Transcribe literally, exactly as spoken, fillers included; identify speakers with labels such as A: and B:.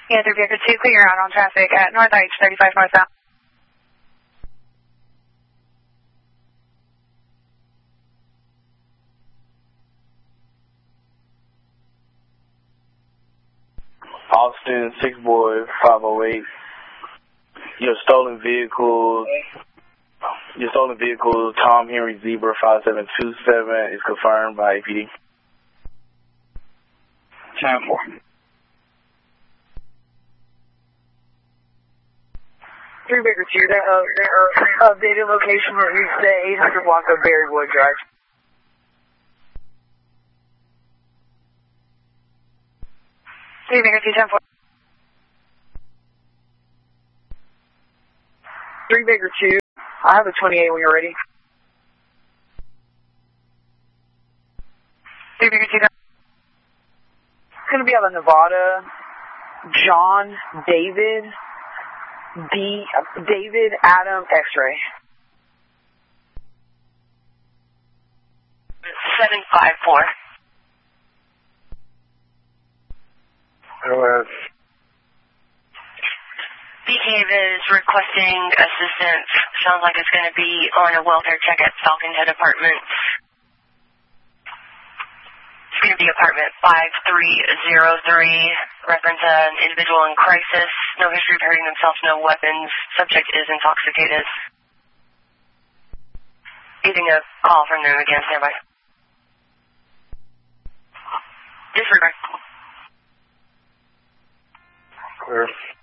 A: Yeah, three Baker two, clear out on traffic at North H, thirty-five northbound.
B: Austin, six boy, five oh eight. Your stolen vehicle, your stolen vehicle, Tom Henry Zebra five seven two seven is confirmed by A P D.
C: ten four.
D: three Baker two, that uh, their updated location will reach the eight hundred block of Berrywood Drive.
A: three Baker two, ten four.
D: three Baker two, I have a twenty-eight when you're ready.
A: three Baker two,
D: It's going to be out of Nevada. John David D. David Adam X-ray.
E: seven five four.
C: Go ahead.
E: B-Cave is requesting assistance. Sounds like it's going to be on a welfare check at Falcon Head Apartments. It's going to be apartment five three zero three. Reference an individual in crisis. No history of hurting themselves, no weapons. Subject is intoxicated. Getting a call from them again, standby. Disregard.
C: Clear.